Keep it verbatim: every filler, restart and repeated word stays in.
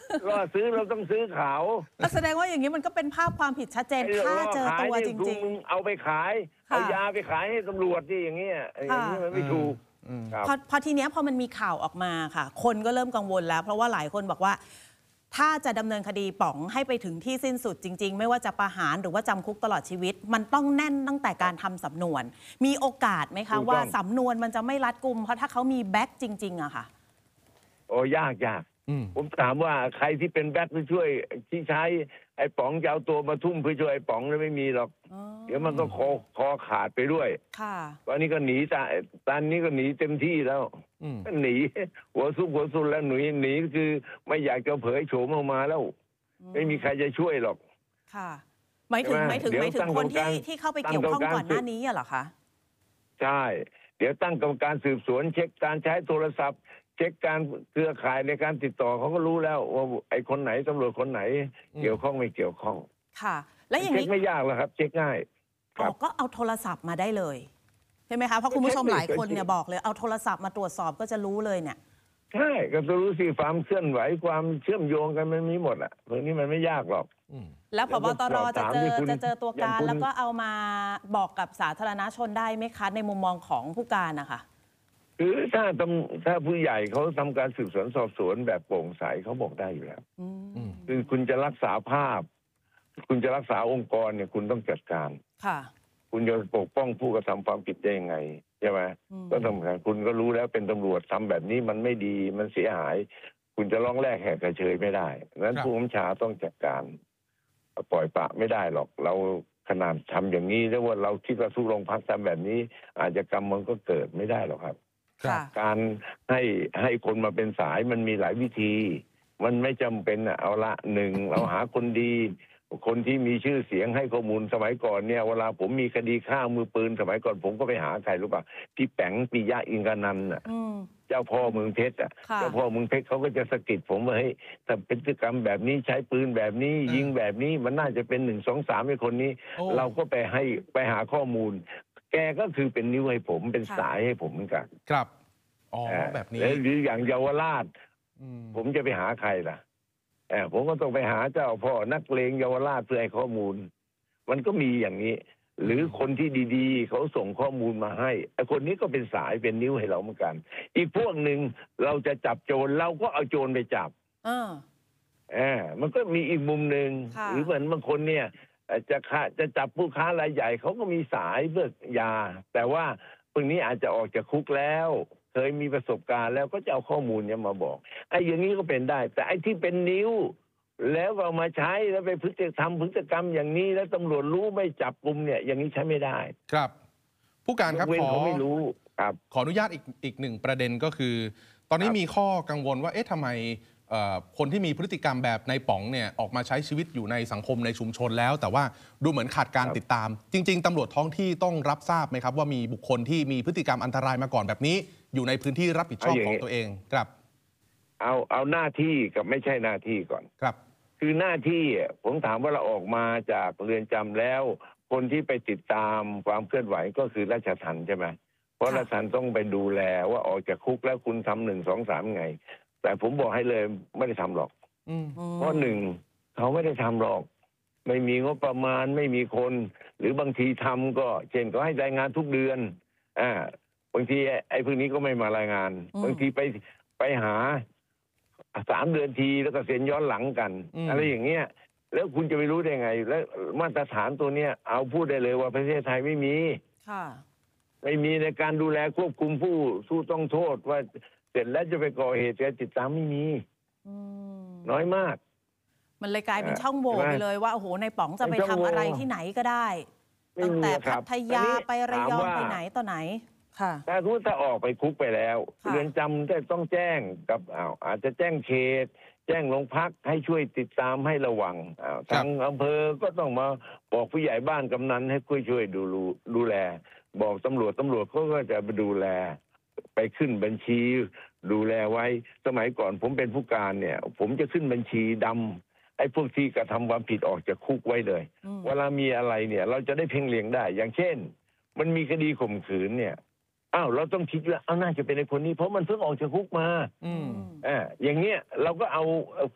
ล่อซื้อเราต้องซื้อเขาแสดงว่าอย่างนี้มันก็เป็นภาพความผิดชัดเจนถ้าเจอตัวจริงๆเอาไปขายเอายาไปขายให้ตำรวจที่อย่างเงี้ยอย่างนี้มันไม่ถูกพอพอทีเนี้ยพอมันมีข่าวออกมาค่ะคนก็เริ่มกังวลแล้วเพราะว่าหลายคนบอกว่าถ้าจะดำเนินคดีป๋องให้ไปถึงที่สิ้นสุดจริงๆไม่ว่าจะประหารหรือว่าจำคุกตลอดชีวิตมันต้องแน่นตั้งแต่การทำสำนวนมีโอกาสไหมคะว่าสำนวนมันจะไม่รัดกุมเพราะถ้าเขามีแบ็คจริงๆอะค่ะโอ้ยากยากผมถามว่าใครที่เป็นแบ็คไปช่วยที่ใช้ไอ้ป๋องจะเอาตัวมาทุ่มเพื่อช่วยไอ้ป๋องแล้วไม่มีหรอกเดี๋ยวมันก็คอคอขาดไปด้วยตอนนี้ก็หนีตาตอนนี้ก็หนีเต็มที่แล้วหนีหัวซุกหัวซุนแล้วหนีหนีคือไม่อยากจะเผยโฉมออกมาแล้วไม่มีใครจะช่วยหรอกค่ะหมายถึงหมายถึงหมายถึงคนที่ที่เข้าไปเกี่ยวข้องก่อนหน้านี้เหรอคะใช่เดี๋ยวตั้งกรรมการสืบสวนเช็คการใช้โทรศัพท์เช็คการเครือข่ายในการติดต่อเขาก็รู้แล้วว่าไอ้คนไหนตำรวจคนไหนเกี่ยวข้องไม่เกี่ยวข้องค่ะและอย่างนี้เช็คไม่ยากหรอกครับเช็คง่ายก็เอาโทรศัพท์มาได้เลยใช่ไหมคะเพราะคุณผู้ชมหลายคนเนี่ยบอกเลยเอาโทรศัพท์มาตรวจสอบก็จะรู้เลยเนี่ยใช่ก็จะรู้สิความเคลื่อนไหวความเชื่อมโยงกันมันมีหมดอ่ะเรื่องนี้มันไม่ยากหรอกแล้วผบ.ตร.จะเจอจะเจอตัวการแล้วก็เอามาบอกกับสาธารณชนได้ไหมคะในมุมมองของผู้การนะคะคือถ้าถ้าผู้ใหญ่เขาทำการสืบสวนสอบสวนแบบโปร่งใสเขาบอกได้อยู่แล้วคือคุณจะรักษาภาพคุณจะรักษาองค์กรเนี่ยคุณต้องจัดการค่ะคุณจะปกป้องผู้กระทำความผิดได้ยังไงใช่ไหมก็สำคัญคุณก็รู้แล้วเป็นตำรวจทำแบบนี้มันไม่ดีมันเสียหายคุณจะร้องแรกแหกกระเชยไม่ได้นั้นผู้บัญชาต้องจัดการปล่อยปะไม่ได้หรอกเราขนาดทำอย่างนี้แล้วว่าเราคิดว่าทุกโรงพักทำแบบนี้อาชญากรรมมันก็เกิดไม่ได้หรอกครับการให้ให้คนมาเป็นสายมันมีหลายวิธีมันไม่จำเป็นอ่ะเอาละหนึ่งเราหาคนดีคนที่มีชื่อเสียงให้ข้อมูลสมัยก่อนเนี่ยเวลาผมมีคดีฆ่ามือปืนสมัยก่อนผมก็ไปหาใครรู้ป่ะพี่แป๋งปิยะอิงกานันท์อ่ะเจ้าพ่อเมืองเพชรอ่ะเจ้าพ่อเมืองเพชรเขาก็จะสะกิดผมว่าเฮ้ยแต่พฤติกรรมแบบนี้ใช้ปืนแบบนี้ยิงแบบนี้มันน่าจะเป็นหนึ่งสองสามไอ้คนนี้เราก็ไปให้ไปหาข้อมูลแกก็คือเป็นนิ้วให้ผมเป็นสายให้ผมเหมือนกันครับอ๋อแบบนี้หรืออย่างเยาวราชผมจะไปหาใครล่ะเออผมก็ต้องไปหาเจ้าพ่อนักเลงเยาวราชเพื่อให้ข้อมูลมันก็มีอย่างนี้หรือคนที่ดีๆเขาส่งข้อมูลมาให้ไอ้คนนี้ก็เป็นสายเป็นนิ้วให้เราเหมือนกันอีกพวกหนึ่งเราจะจับโจรเราก็เอาโจรไปจับเออเออมันก็มีอีกมุมหนึ่งหรือเหมือนบางคนเนี่ยจะค้าจะจับผู้ค้ารายใหญ่เขาก็มีสายเบิกยาแต่ว่าพวกนี้อาจจะออกจากคุกแล้วเคยมีประสบการณ์แล้วก็จะเอาข้อมูลเนี้ยมาบอกไอ้อย่างนี้ก็เป็นได้แต่ไอ้ที่เป็นนิ้วแล้วเอามาใช้แล้วไปพฤติกรรมพฤติกรรมอย่างนี้แล้วตำรวจรู้ไม่จับกุมเนี่ยอย่างนี้ใช้ไม่ได้ครับผู้การครับขอไม่รู้ครับขออนุญาตอีกอีกหนึ่งประเด็นก็คือตอนนี้มีข้อกังวลว่าเอ๊ะทำไมคนที่มีพฤติกรรมแบบในป๋องเนี่ยออกมาใช้ชีวิตอยู่ในสังคมในชุมชนแล้วแต่ว่าดูเหมือนขาดการติดตามจริงๆตำรวจท้องที่ต้องรับทราบไหมครับว่ามีบุคคลที่มีพฤติกรรมอันตรายมาก่อนแบบนี้อยู่ในพื้นที่รับผิดชอบของตัวเองครับเอาเอาหน้าที่กับไม่ใช่หน้าที่ก่อนครับคือหน้าที่ผมถามว่าเราออกมาจากเรือนจำแล้วคนที่ไปติดตามความเคลื่อนไหวก็คือราชทัณฑ์ใช่ไหมเพราะราชทัณฑ์ต้องไปดูแลว่าออกจากคุกแล้วคุณทำหนึ่งสองสามไงแต่ผมบอกให้เลยไม่ได้ทำหรอกเพราะหนึ่งเขาไม่ได้ทำหรอกไม่มีงบประมาณไม่มีคนหรือบางทีทำก็เช่นก็ให้รายงานทุกเดือนอ่าบางทีไอ้พวกนี้ก็ไม่มารายงานบางทีไปไปหาสามเดือนทีแล้วก็เซ็นย้อนหลังกันอะไรอย่างเงี้ยแล้วคุณจะไปรู้ได้ไงแล้วมาตรฐานตัวเนี้ยเอาพูดได้เลยว่าประเทศไทยไม่มีไม่มีในการดูแลควบคุมผู้สู้ต้องโทษว่าเสร็จแล้วจะไปก่อเหตุจะติดตามไม่มีน้อยมากมันเลยกลายเป็นช่องโหว่ไปเลยว่าโอ้โหในป๋องจะไปทำอะไรที่ไหนก็ได้ตั้งแต่พัทยาไประยองไปไหนต่อไหนถ้าถ้าออกไปคุกไปแล้วเรือนจำจะต้องแจ้งกับอ้าวอาจจะแจ้งเขตแจ้งโรงพักให้ช่วยติดตามให้ระวังอ้าวทางอำเภอก็ต้องมาบอกผู้ใหญ่บ้านกำนันให้ช่วยช่วยดูดูแลบอกตำรวจตำรวจเขาก็จะไปดูแลไปขึ้นบัญชีดูแลไว้สมัยก่อนผมเป็นผู้การเนี่ยผมจะขึ้นบัญชีดำไอ้พวกที่กระทำความผิดออกจากคุกไว้เลยเวลามีอะไรเนี่ยเราจะได้เพ่งเล็งได้อย่างเช่นมันมีคดีข่มขืนเนี่ยอ้าวเราต้องคิดว่าเอาน่าจะเป็นไอ้คนนี้เพราะมันเพิ่งออกจากคุกมาอ่าอย่างเงี้ยเราก็เอา